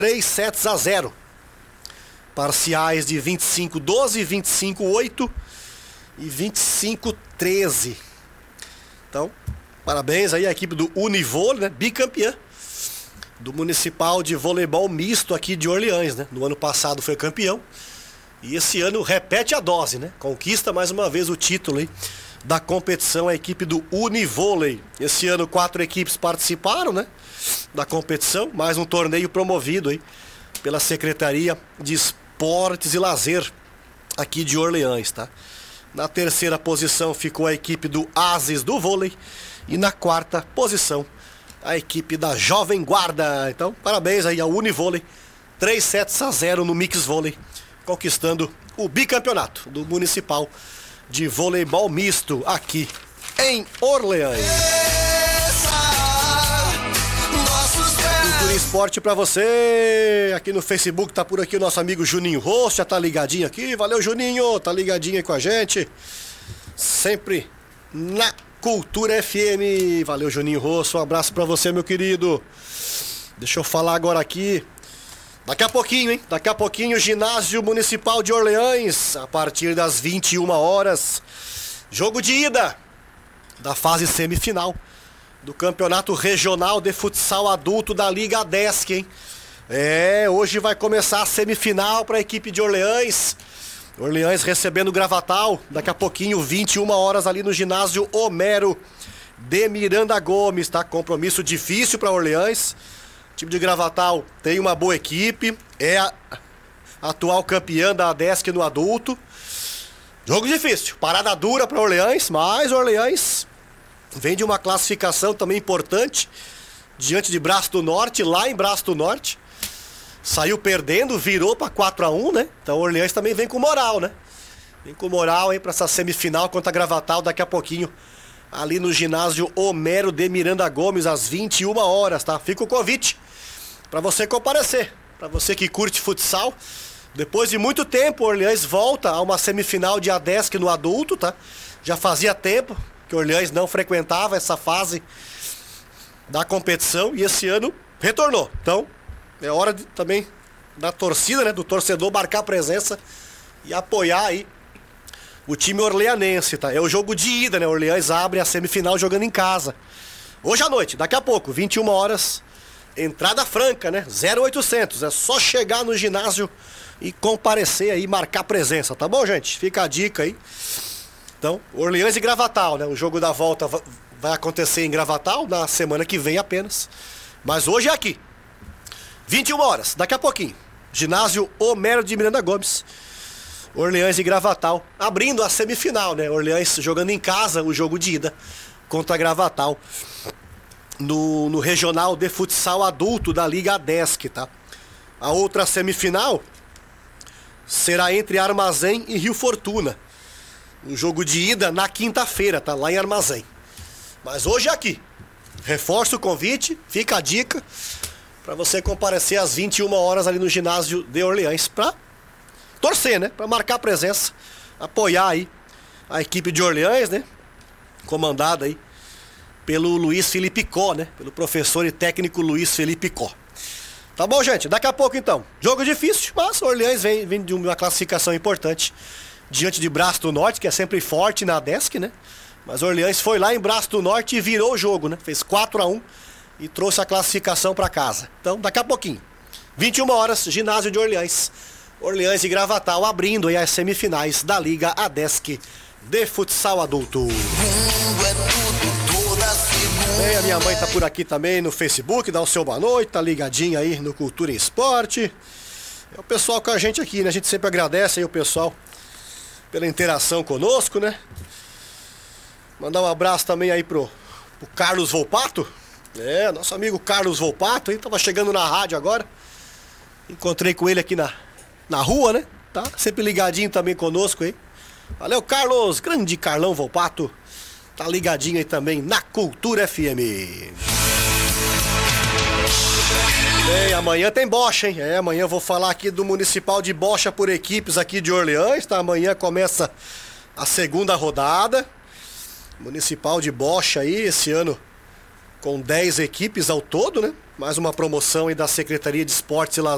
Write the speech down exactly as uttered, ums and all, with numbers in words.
três sets a zero. Parciais de vinte e cinco a doze, vinte e cinco a oito e vinte e cinco a treze. Então, parabéns aí à equipe do Univôlei, né? Bicampeã do Municipal de Voleibol Misto aqui de Orleans, né? No ano passado foi campeão. E esse ano repete a dose, né? Conquista mais uma vez o título aí da competição, a equipe do Univôlei. Esse ano quatro equipes participaram, né? Da competição, mais um torneio promovido aí pela Secretaria de Esportes e Lazer aqui de Orleans, tá? Na terceira posição ficou a equipe do Ases do vôlei e na quarta posição a equipe da Jovem Guarda. Então, parabéns aí ao Univôlei, três sets a zero no Mix Vôlei, conquistando o bicampeonato do Municipal de Voleibol Misto aqui em Orleans. Cultura e Esporte pra você. Aqui no Facebook tá por aqui o nosso amigo Juninho Rosso, já tá ligadinho aqui. Valeu, Juninho, tá ligadinho aí com a gente. Sempre na Cultura F M. Valeu, Juninho Rosso, um abraço pra você, meu querido. Deixa eu falar agora aqui. Daqui a pouquinho, hein? Daqui a pouquinho, Ginásio Municipal de Orleans, a partir das vinte e uma horas. Jogo de ida da fase semifinal do Campeonato Regional de Futsal Adulto da Liga Adesc, hein? É, hoje vai começar a semifinal para a equipe de Orleans. Orleans recebendo o Gravatal. Daqui a pouquinho, vinte e uma horas ali no ginásio Homero de Miranda Gomes, tá? Compromisso difícil para Orleans. O time de Gravatal tem uma boa equipe, é a atual campeã da Adesc no adulto. Jogo difícil, parada dura para Orleans, mas Orleans vem de uma classificação também importante diante de Braço do Norte, lá em Braço do Norte. Saiu perdendo, virou para quatro a um, né? Então Orleans também vem com moral, né? Vem com moral aí para essa semifinal contra a Gravatal daqui a pouquinho, ali no ginásio Homero de Miranda Gomes, às vinte e uma horas, tá? Fica o convite para você comparecer, para você que curte futsal. Depois de muito tempo, Orleans volta a uma semifinal de Adesc no adulto, tá? Já fazia tempo que Orleans não frequentava essa fase da competição e esse ano retornou. Então, é hora de, também da torcida, né? Do torcedor marcar presença e apoiar aí o time orleanense, tá? É o jogo de ida, né? Orleans abre a semifinal jogando em casa. Hoje à noite, daqui a pouco, vinte e uma horas, entrada franca, né? zero oitocentos, é só chegar no ginásio e comparecer aí, marcar presença, tá bom, gente? Fica a dica aí. Então, Orleans e Gravatal, né? O jogo da volta vai acontecer em Gravatal na semana que vem apenas. Mas hoje é aqui. vinte e uma horas, daqui a pouquinho. Ginásio Homero de Miranda Gomes. Orleans e Gravatal, abrindo a semifinal, né? Orleans jogando em casa o jogo de ida contra a Gravatal no, no Regional de Futsal Adulto da Liga Adesc, tá? A outra semifinal será entre Armazém e Rio Fortuna. O jogo de ida na quinta-feira, tá? Lá em Armazém. Mas hoje é aqui. Reforço o convite, fica a dica para você comparecer às vinte e uma horas ali no ginásio de Orleans pra torcer, né? Pra marcar presença, apoiar aí a equipe de Orleans, né? Comandada aí pelo Luiz Felipe Có, né? Pelo professor e técnico Luiz Felipe Có. Tá bom, gente? Daqui a pouco, então. Jogo difícil, mas Orleans vem, vem de uma classificação importante diante de Braço do Norte, que é sempre forte na Adesc, né? Mas Orleans foi lá em Braço do Norte e virou o jogo, né? Fez quatro a um e trouxe a classificação para casa. Então, daqui a pouquinho, vinte e uma horas, ginásio de Orleans. Orleans e Gravatal abrindo aí as semifinais da Liga Adesc de Futsal Adulto. Bem, a minha mãe tá por aqui também no Facebook, dá o seu boa noite, tá ligadinha aí no Cultura e Esporte. É o pessoal com a gente aqui, né? A gente sempre agradece aí o pessoal pela interação conosco, né? Mandar um abraço também aí pro, pro Carlos Volpato. É, nosso amigo Carlos Volpato, hein? Tava chegando na rádio agora. Encontrei com ele aqui na, na rua, né? Tá sempre ligadinho também conosco aí. Valeu, Carlos, grande Carlão Volpato. Tá ligadinho aí também na Cultura F M. Bem, amanhã tem bocha, hein? É, amanhã eu vou falar aqui do Municipal de Bocha por equipes aqui de Orleans, tá? Amanhã começa a segunda rodada. Municipal de Bocha aí, esse ano com dez equipes ao todo, né? Mais uma promoção aí da Secretaria de Esportes e Lazer.